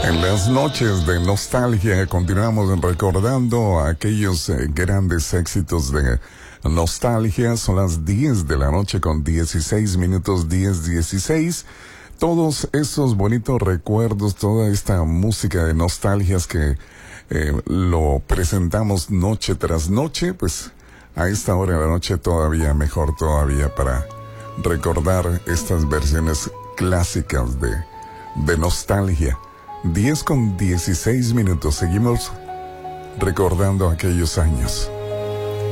En las noches de nostalgia continuamos recordando aquellos grandes éxitos de nostalgia. Son las 10 de la noche con 16 minutos, 10:16. Todos esos bonitos recuerdos, toda esta música de nostalgias que lo presentamos noche tras noche, pues a esta hora de la noche todavía mejor todavía para recordar estas versiones clásicas de nostalgia. 10:16 minutos. Seguimos recordando aquellos años.